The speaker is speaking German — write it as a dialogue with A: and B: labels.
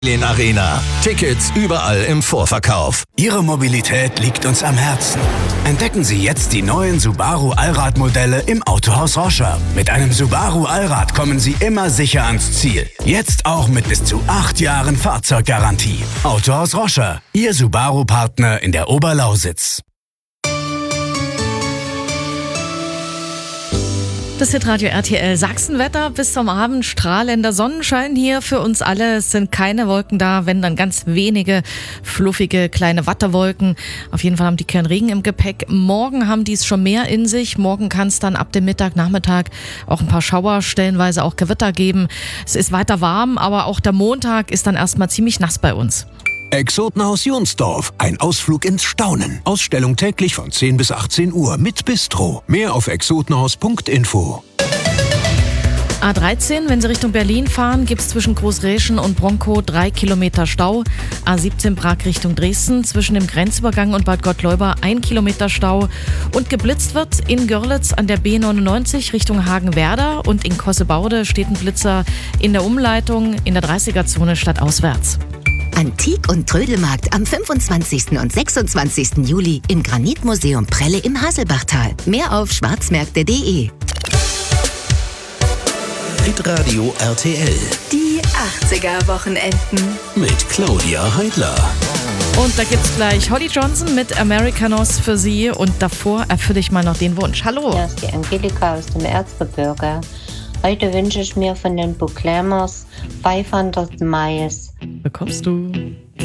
A: Arena. Tickets überall im Vorverkauf.
B: Ihre Mobilität liegt uns am Herzen. Entdecken Sie jetzt die neuen Subaru Allrad-Modelle im Autohaus Roscher. Mit einem Subaru Allrad kommen Sie immer sicher ans Ziel. Jetzt auch mit bis zu 8 Jahren Fahrzeuggarantie. Autohaus Roscher, Ihr Subaru-Partner in der Oberlausitz.
C: Das Hitradio RTL Sachsenwetter bis zum Abend, strahlender Sonnenschein hier für uns alle. Es sind keine Wolken da, wenn dann ganz wenige fluffige kleine Wattewolken. Auf jeden Fall haben die keinen Regen im Gepäck. Morgen haben die es schon mehr in sich. Morgen kann es dann ab dem Mittag, Nachmittag auch ein paar Schauer, stellenweise auch Gewitter geben. Es ist weiter warm, aber auch der Montag ist dann erstmal ziemlich nass bei uns.
A: Exotenhaus Jonsdorf. Ein Ausflug ins Staunen. Ausstellung täglich von 10 bis 18 Uhr mit Bistro. Mehr auf exotenhaus.info.
C: A13, wenn Sie Richtung Berlin fahren, gibt es zwischen Großräschen und Bronkow 3 Kilometer Stau. A17 Prag Richtung Dresden, zwischen dem Grenzübergang und Bad Gottleuba 1 Kilometer Stau. Und geblitzt wird in Görlitz an der B99 Richtung Hagenwerder und in Kossebaude steht ein Blitzer in der Umleitung in der 30er-Zone stadtauswärts.
D: Antik- und Trödelmarkt am 25. und 26. Juli im Granitmuseum Prelle im Haselbachtal. Mehr auf schwarzmärkte.de.
A: Hitradio RTL.
E: Die 80er-Wochenenden.
A: Mit Claudia Heidler.
C: Und da gibt's gleich Holly Johnson mit Americanos für Sie. Und davor erfülle ich mal noch den Wunsch. Hallo.
F: Hier ist die Angelika aus dem Erzgebirge. Heute wünsche ich mir von den Proclaimers 500 Miles.
C: Bekommst du.